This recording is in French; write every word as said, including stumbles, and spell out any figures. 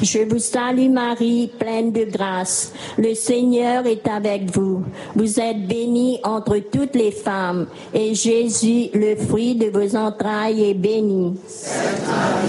Je vous salue Marie, pleine de grâce. Le Seigneur est avec vous. Vous êtes bénie entre toutes les femmes, et Jésus, le fruit de vos entrailles, est béni. Sainte Marie,